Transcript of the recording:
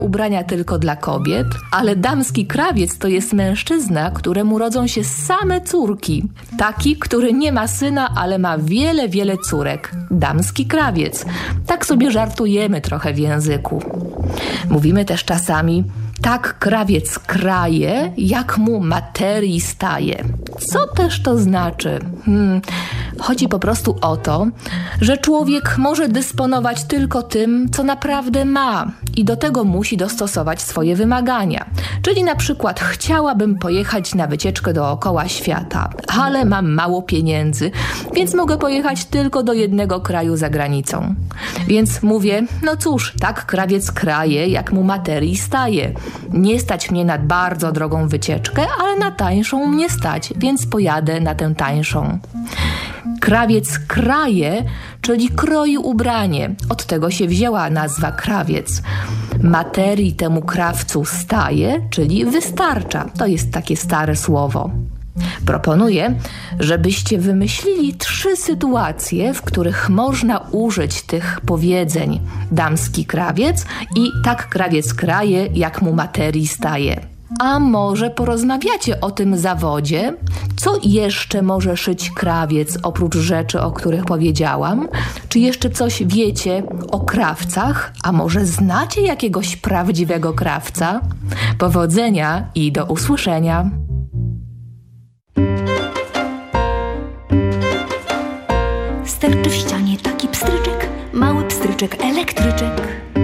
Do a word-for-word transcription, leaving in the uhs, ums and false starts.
ubrania tylko dla kobiet, ale damski krawiec to jest mężczyzna, któremu rodzą się same córki. Taki, który nie ma syna, ale ma wiele, wiele córek. Damski krawiec. Tak sobie żartujemy trochę w języku. Mówimy też czasami: tak krawiec kraje, jak mu materii staje. Co też to znaczy? Hmm. Chodzi po prostu o to, że człowiek może dysponować tylko tym, co naprawdę ma i do tego musi dostosować swoje wymagania. Czyli na przykład chciałabym pojechać na wycieczkę dookoła świata, ale mam mało pieniędzy, więc mogę pojechać tylko do jednego kraju za granicą. Więc mówię: no cóż, tak krawiec kraje, jak mu materii staje. Nie stać mnie na bardzo drogą wycieczkę, ale na tańszą mnie stać, więc pojadę na tę tańszą. Krawiec kraje, czyli kroi ubranie. Od tego się wzięła nazwa krawiec. Materii temu krawcu staje, czyli wystarcza. To jest takie stare słowo. Proponuję, żebyście wymyślili trzy sytuacje, w których można użyć tych powiedzeń: damski krawiec i tak krawiec kraje, jak mu materii staje. A może porozmawiacie o tym zawodzie? Co jeszcze może szyć krawiec oprócz rzeczy, o których powiedziałam? Czy jeszcze coś wiecie o krawcach? A może znacie jakiegoś prawdziwego krawca? Powodzenia i do usłyszenia! Sterczy w ścianie taki pstryczek, mały pstryczek elektryczek.